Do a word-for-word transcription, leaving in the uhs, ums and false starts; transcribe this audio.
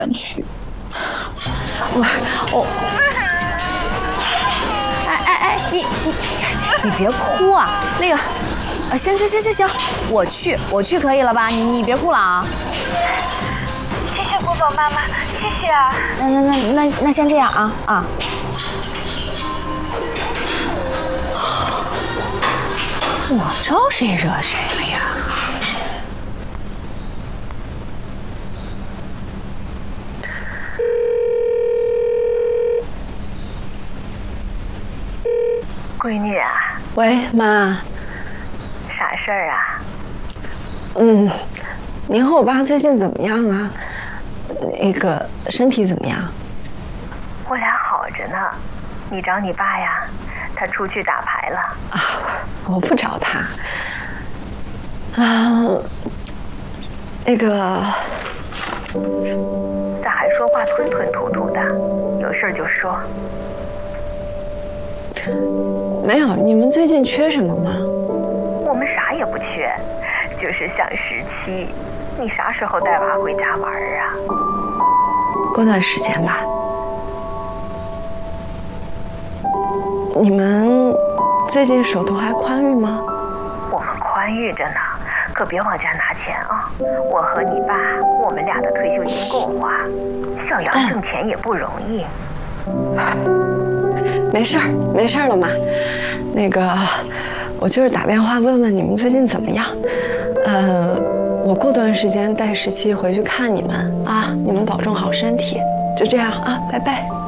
去。我我，哎哎哎，你你你别哭啊！那个，啊，行行行行行，我去我去可以了吧？你你别哭了啊！ 谢谢国宝妈妈，谢谢啊。 那那那那那先这样啊啊！我招谁惹谁了呀？ 闺女啊， 喂，妈， 啥事儿啊？ 嗯，您和我爸最近怎么样啊？那个身体怎么样？ 我俩好着呢。你找你爸呀？他出去打牌了。 啊，我不找他。啊，那个， 咋还说话吞吞吐吐的？有事儿就说。 没有，你们最近缺什么吗？ 我们啥也不缺，就是想十七。你啥时候带娃回家玩啊？ 过段时间吧。你们最近手头还宽裕吗？ 我们宽裕着呢，可别往家拿钱啊！我和你爸，我们俩的退休金够花，小杨挣钱也不容易。 没事儿，没事儿了，妈。那个，我就是打电话问问你们最近怎么样。呃，我过段时间带十七回去看你们啊，你们保重好身体。就这样啊，拜拜。